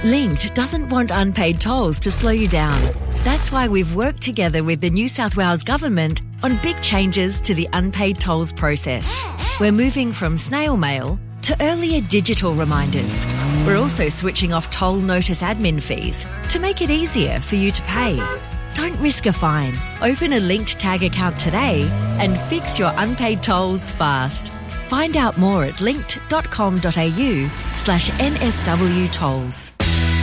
Linked doesn't want unpaid tolls to slow you down. That's why we've worked together with the New South Wales Government on big changes to the unpaid tolls process. We're moving from snail mail to earlier digital reminders. We're also switching off toll notice admin fees to make it easier for you to pay. Don't risk a fine. Open a Linked Tag account today and fix your unpaid tolls fast. Find out more at linked.com.au/NSW tolls.